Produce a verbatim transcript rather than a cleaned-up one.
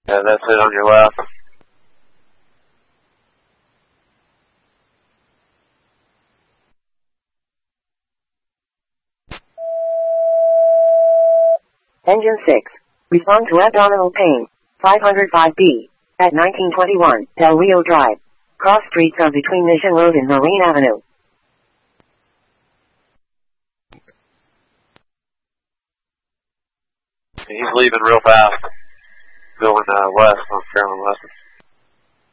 Yeah, that's it on your left. Engine six. Respond to abdominal pain. five oh five B. At nineteen twenty-one, Del Rio Drive. Cross streets are between Mission Road and Marine Avenue. He's leaving real fast. Going uh, west on Carolyn West.